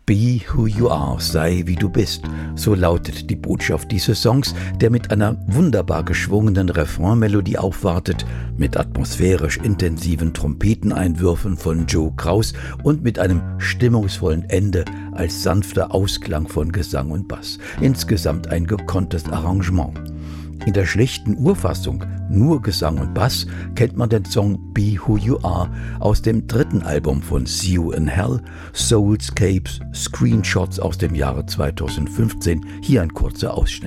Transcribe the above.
Be who you are, sei wie du bist. So lautet die Botschaft dieses Songs, der mit einer wunderbar geschwungenen Refrainmelodie aufwartet, mit atmosphärisch intensiven Trompeteneinwürfen von Joe Kraus und mit einem stimmungsvollen Ende als sanfter Ausklang von Gesang und Bass. Insgesamt ein gekonntes Arrangement. In der schlechten Urfassung, nur Gesang und Bass, kennt man den Song Be Who You Are aus dem dritten Album von See You in Hell, Soulscapes, Screenshots aus dem Jahre 2015. Hier ein kurzer Ausschnitt.